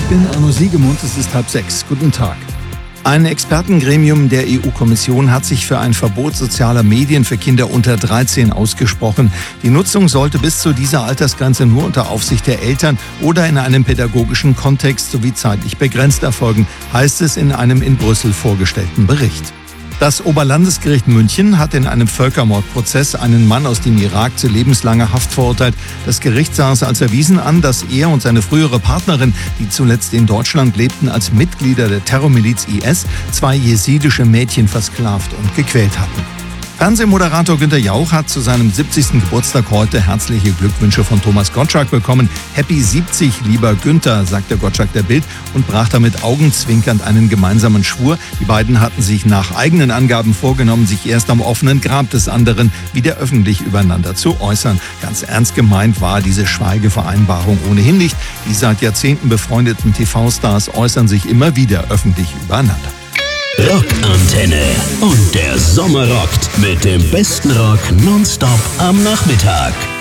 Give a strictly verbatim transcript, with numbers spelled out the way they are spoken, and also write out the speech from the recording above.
bin Arno Siegemund, es ist halb sechs. Guten Tag. Ein Expertengremium der E U-Kommission hat sich für ein Verbot sozialer Medien für Kinder unter dreizehn ausgesprochen. Die Nutzung sollte bis zu dieser Altersgrenze nur unter Aufsicht der Eltern oder in einem pädagogischen Kontext sowie zeitlich begrenzt erfolgen, heißt es in einem in Brüssel vorgestellten Bericht. Das Oberlandesgericht München hat in einem Völkermordprozess einen Mann aus dem Irak zu lebenslanger Haft verurteilt. Das Gericht sah es als erwiesen an, dass er und seine frühere Partnerin, die zuletzt in Deutschland lebten, als Mitglieder der Terrormiliz I S zwei jesidische Mädchen versklavt und gequält hatten. Fernsehmoderator Günther Jauch hat zu seinem siebzigsten Geburtstag heute herzliche Glückwünsche von Thomas Gottschalk bekommen. Happy siebzig, lieber Günther, sagte Gottschalk der Bild und brach damit augenzwinkernd einen gemeinsamen Schwur. Die beiden hatten sich nach eigenen Angaben vorgenommen, sich erst am offenen Grab des anderen wieder öffentlich übereinander zu äußern. Ganz ernst gemeint war diese Schweigevereinbarung ohnehin nicht. Die seit Jahrzehnten befreundeten T V-Stars äußern sich immer wieder öffentlich übereinander. Rockantenne. Und der Sommer rockt mit dem besten Rock nonstop am Nachmittag.